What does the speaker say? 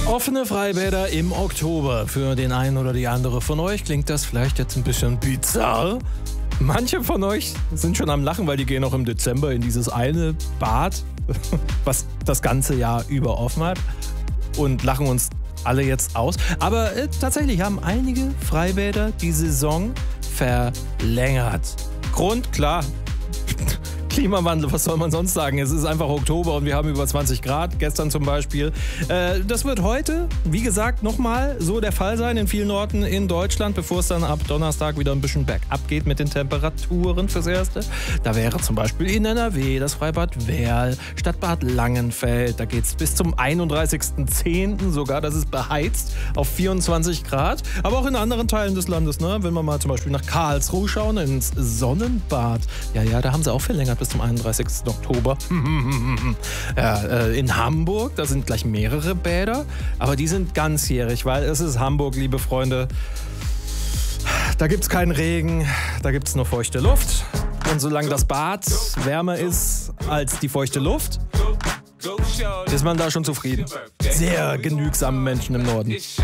Offene Freibäder im Oktober. Für den einen oder die andere von euch klingt das vielleicht jetzt ein bisschen bizarr. Manche von euch sind schon am Lachen, weil die gehen auch im Dezember in dieses eine Bad, was das ganze Jahr über offen hat, und lachen uns alle jetzt aus. Aber tatsächlich haben einige Freibäder die Saison verlängert. Grund, klar, Klimawandel, was soll man sonst sagen? Es ist einfach Oktober und wir haben über 20 Grad, gestern zum Beispiel. Das wird heute, wie gesagt, nochmal so der Fall sein in vielen Orten in Deutschland, bevor es dann ab Donnerstag wieder ein bisschen bergab geht mit den Temperaturen fürs Erste. Da wäre zum Beispiel in NRW das Freibad Werl, Stadtbad Langenfeld, da geht es bis zum 31.10. sogar, das ist beheizt auf 24 Grad. Aber auch in anderen Teilen des Landes, ne? Wenn wir mal zum Beispiel nach Karlsruhe schauen, ins Sonnenbad. Ja, da haben sie auch verlängert bis zum 31. Oktober. In Hamburg, da sind gleich mehrere Bäder, aber die sind ganzjährig, weil es ist Hamburg, liebe Freunde. Da gibt es keinen Regen, da gibt es nur feuchte Luft. Und solange das Bad wärmer ist als die feuchte Luft, ist man da schon zufrieden. Sehr genügsame Menschen im Norden.